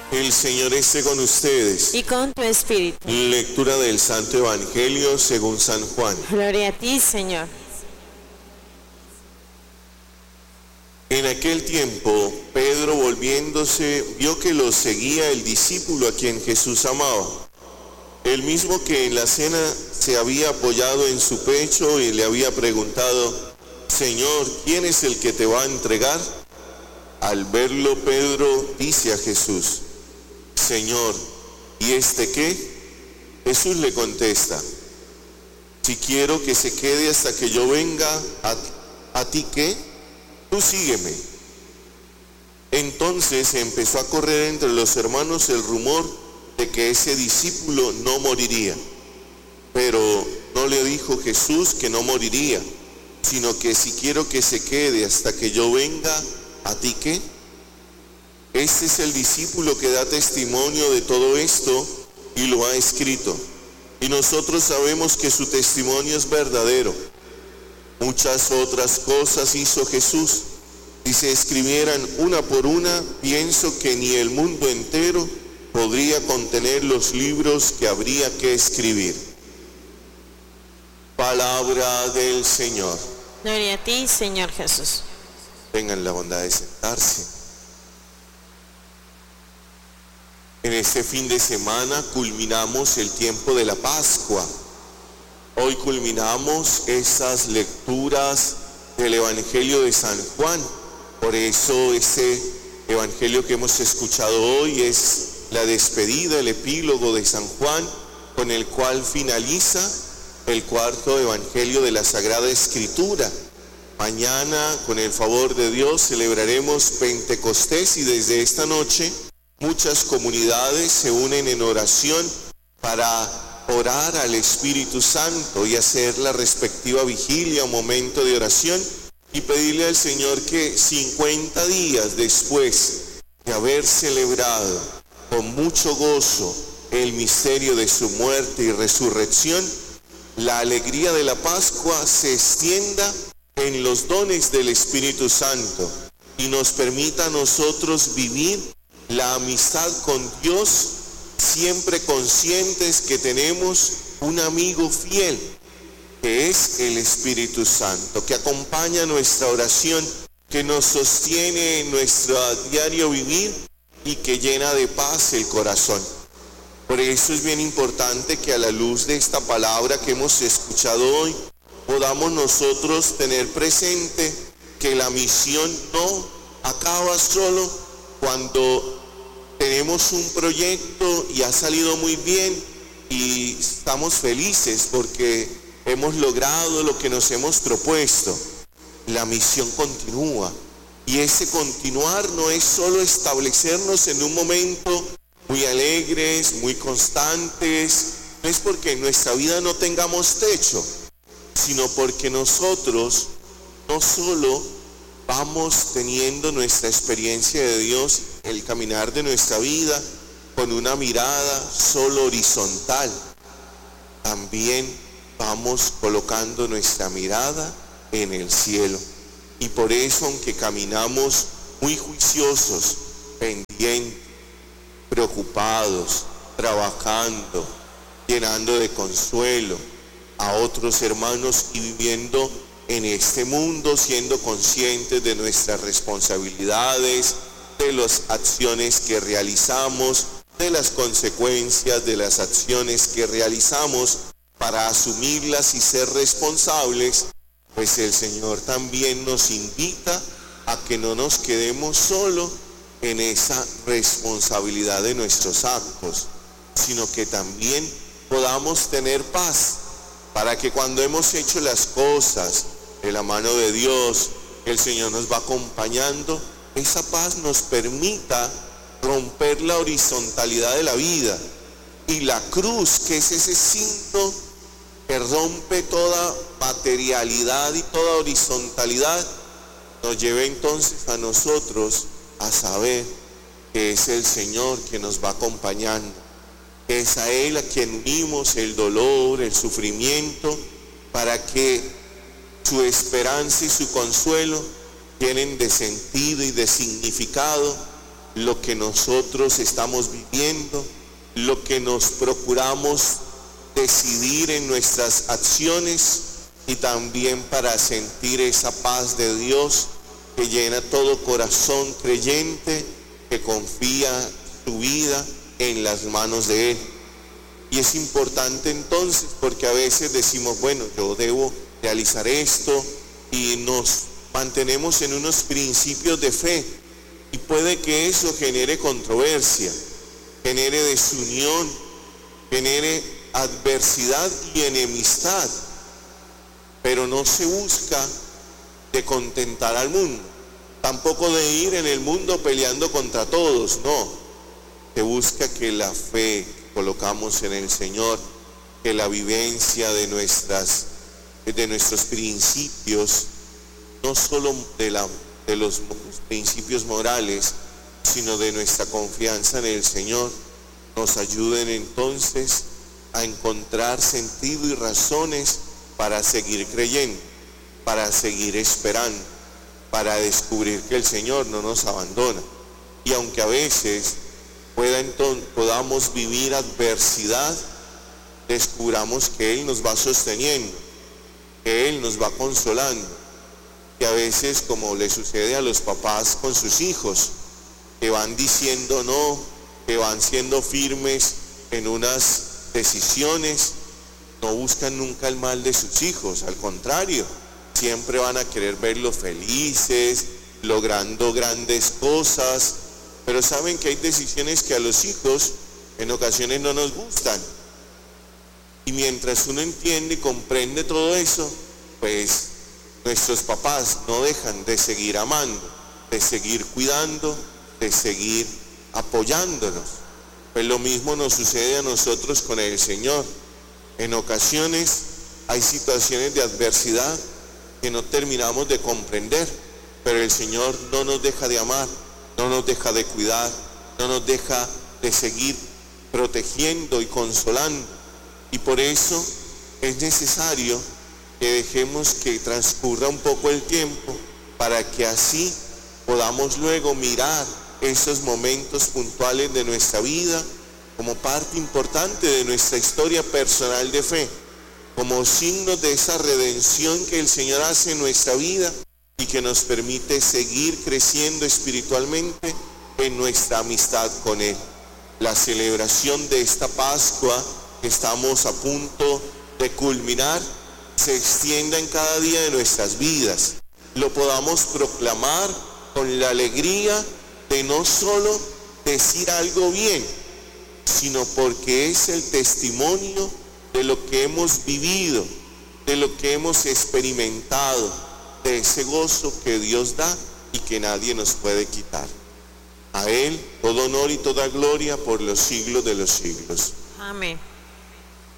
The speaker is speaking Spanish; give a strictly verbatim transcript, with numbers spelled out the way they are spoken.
El Señor esté con ustedes. Y con tu espíritu. Lectura del Santo Evangelio según San Juan. Gloria a ti, Señor. En aquel tiempo, Pedro, volviéndose, vio que lo seguía el discípulo a quien Jesús amaba, el mismo que en la cena se había apoyado en su pecho y le había preguntado: Señor, ¿quién es el que te va a entregar? Al verlo, Pedro dice a Jesús: Señor, ¿y este qué? Jesús le contesta: si quiero que se quede hasta que yo venga, ¿a, a ti qué? Tú sígueme. Entonces empezó a correr entre los hermanos el rumor de que ese discípulo no moriría. Pero no le dijo Jesús que no moriría, sino que si quiero que se quede hasta que yo venga, ¿a ti qué? Este es el discípulo que da testimonio de todo esto y lo ha escrito. Y nosotros sabemos que su testimonio es verdadero. Muchas otras cosas hizo Jesús. Si se escribieran una por una, pienso que ni el mundo entero podría contener los libros que habría que escribir. Palabra del Señor. Gloria a ti, Señor Jesús. Tengan la bondad de sentarse. En este fin de semana culminamos el tiempo de la Pascua. Hoy culminamos estas lecturas del Evangelio de San Juan. Por eso ese Evangelio que hemos escuchado hoy es la despedida, el epílogo de San Juan, con el cual finaliza el cuarto Evangelio de la Sagrada Escritura. Mañana, con el favor de Dios, celebraremos Pentecostés y desde esta noche muchas comunidades se unen en oración para orar al Espíritu Santo y hacer la respectiva vigilia, un momento de oración, y pedirle al Señor que cincuenta días después de haber celebrado con mucho gozo el misterio de su muerte y resurrección, la alegría de la Pascua se extienda en los dones del Espíritu Santo y nos permita a nosotros vivir la amistad con Dios, siempre conscientes que tenemos un amigo fiel, que es el Espíritu Santo, que acompaña nuestra oración, que nos sostiene en nuestro diario vivir y que llena de paz el corazón. Por eso es bien importante que a la luz de esta palabra que hemos escuchado hoy, podamos nosotros tener presente que la misión no acaba solo cuando tenemos un proyecto y ha salido muy bien y estamos felices porque hemos logrado lo que nos hemos propuesto. La misión continúa y ese continuar no es solo establecernos en un momento muy alegres, muy constantes, no es porque en nuestra vida no tengamos techo, sino porque nosotros no solo vamos teniendo nuestra experiencia de Dios, el caminar de nuestra vida con una mirada solo horizontal, también vamos colocando nuestra mirada en el cielo. Y por eso, aunque caminamos muy juiciosos, pendientes, preocupados, trabajando, llenando de consuelo a otros hermanos y viviendo en este mundo, siendo conscientes de nuestras responsabilidades, de las acciones que realizamos, de las consecuencias de las acciones que realizamos, para asumirlas y ser responsables, pues el Señor también nos invita a que no nos quedemos solo en esa responsabilidad de nuestros actos, sino que también podamos tener paz, para que cuando hemos hecho las cosas de la mano de Dios, el Señor nos va acompañando, esa paz nos permita romper la horizontalidad de la vida, y la cruz, que es ese signo que rompe toda materialidad y toda horizontalidad, nos lleve entonces a nosotros a saber que es el Señor que nos va acompañando, que es a Él a quien unimos el dolor, el sufrimiento, para que su esperanza y su consuelo llenen de sentido y de significado lo que nosotros estamos viviendo, lo que nos procuramos decidir en nuestras acciones, y también para sentir esa paz de Dios que llena todo corazón creyente que confía su vida en las manos de Él. Y es importante entonces, porque a veces decimos, bueno, yo debo realizar esto, y nos mantenemos en unos principios de fe, y puede que eso genere controversia, genere desunión, genere adversidad y enemistad, pero no se busca de contentar al mundo, tampoco de ir en el mundo peleando contra todos, no, se busca que la fe que colocamos en el Señor, que la vivencia de nuestras de nuestros principios, no solo de, la, de los principios morales, sino de nuestra confianza en el Señor, nos ayuden entonces a encontrar sentido y razones para seguir creyendo, para seguir esperando, para descubrir que el Señor no nos abandona. Y aunque a veces pueda entonces, podamos vivir adversidad, descubramos que Él nos va sosteniendo, que Él nos va consolando, que a veces, como le sucede a los papás con sus hijos, que van diciendo no, que van siendo firmes en unas decisiones, no buscan nunca el mal de sus hijos, al contrario, siempre van a querer verlos felices, logrando grandes cosas, pero saben que hay decisiones que a los hijos en ocasiones no nos gustan. Y mientras uno entiende y comprende todo eso, pues nuestros papás no dejan de seguir amando, de seguir cuidando, de seguir apoyándonos. Pues lo mismo nos sucede a nosotros con el Señor. En ocasiones hay situaciones de adversidad que no terminamos de comprender, pero el Señor no nos deja de amar, no nos deja de cuidar, no nos deja de seguir protegiendo y consolando. Y por eso es necesario que dejemos que transcurra un poco el tiempo, para que así podamos luego mirar esos momentos puntuales de nuestra vida como parte importante de nuestra historia personal de fe, como signos de esa redención que el Señor hace en nuestra vida y que nos permite seguir creciendo espiritualmente en nuestra amistad con Él. La celebración de esta Pascua que estamos a punto de culminar se extienda en cada día de nuestras vidas, lo podamos proclamar con la alegría de no solo decir algo bien, sino porque es el testimonio de lo que hemos vivido, de lo que hemos experimentado, de ese gozo que Dios da y que nadie nos puede quitar. A Él todo honor y toda gloria por los siglos de los siglos. Amén.